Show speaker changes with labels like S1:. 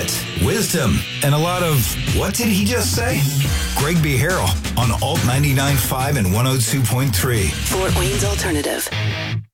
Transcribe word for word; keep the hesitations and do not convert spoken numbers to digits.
S1: wit, wisdom, and a lot of, what did he just say? Greg B. Harrell on Alt ninety-nine point five and one oh two point three.
S2: Fort Wayne's Alternative.